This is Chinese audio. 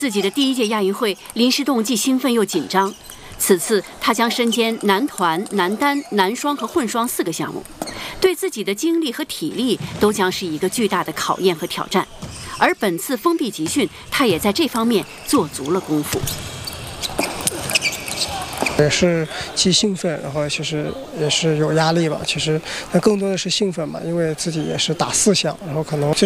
自己的第一届亚运会，林诗栋既兴奋又紧张。此次他将身兼男团、男单、男双和混双4个项目，对自己的精力和体力都将是一个巨大的考验和挑战。而本次封闭集训，他也在这方面做足了功夫。 也是既兴奋，然后其实也是有压力吧。其实那更多的是兴奋嘛，因为自己也是打4项，然后可能